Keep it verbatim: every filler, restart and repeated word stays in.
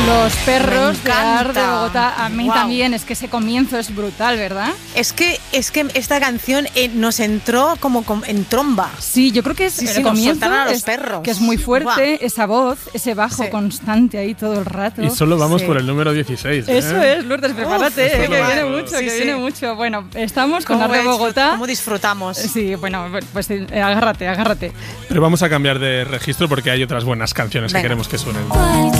Los perros de Ar de Bogotá. A mí wow. también, es que ese comienzo es brutal, ¿verdad? Es que, es que esta canción eh, nos entró como com- en tromba. Sí, yo creo que es sí, el sí, comienzo, a los es, perros. que es muy fuerte, wow. esa voz, ese bajo sí. constante ahí todo el rato. Y solo vamos sí. por el número dieciséis. ¿eh? Eso es, Lourdes, prepárate, Uf, eh, que viene mucho, sí, que sí. viene mucho. Bueno, estamos con Ar de Bogotá. ¿Cómo disfrutamos? Sí, bueno, pues eh, agárrate, agárrate. Pero vamos a cambiar de registro porque hay otras buenas canciones Venga. que queremos que suenen.